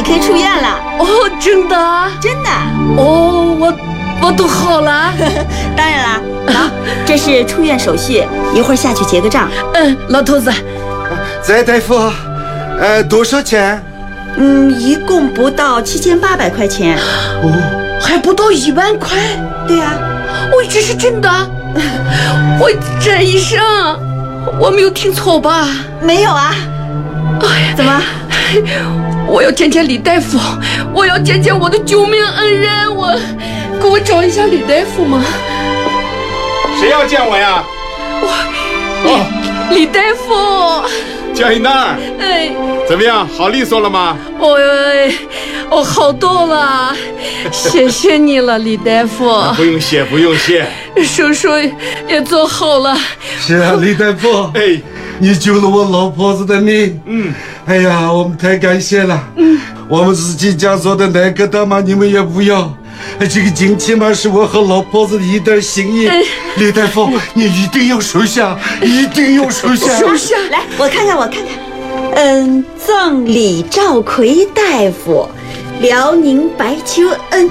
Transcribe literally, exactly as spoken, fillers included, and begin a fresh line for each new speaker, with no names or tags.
可以出院了。
哦，真的？
真的。
哦，我我都好了。
当然啦，好，这是出院手续，一会儿下去结个账。
嗯，老头子。
翟大夫，呃，多少钱？
嗯，一共不到七千八百块钱。
哦，还不到一万块？
对呀、啊。
哦，这是真的？我翟医生，我没有听错吧？
没有啊。
哎呀，
怎么？
我要见见李大夫，我要见见我的救命恩人，我给我找一下李大夫嘛。
谁要见我呀？
我，
哦，
李大夫。
叫你那儿。
哎，
怎么样？好利索了吗？
哦，哦，好多了，谢谢你了，李大夫。
不用谢，不用谢。
手术也做好了。
是啊，李大夫。
哎，
你救了我老婆子的命。
嗯。
哎呀，我们太感谢了。嗯。我们自己家做的那个大嘛，你们也不要。这个金起码是我和老婆子的一点心意。哎、李大夫，你一定要收下，一定要收下。
收下。
来，我看看，我看看。嗯，赠李兆奎大夫，辽宁白求恩。